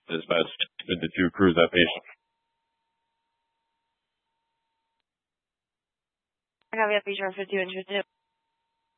Dispatch 52, cruise that patient. I have patient 52 interested.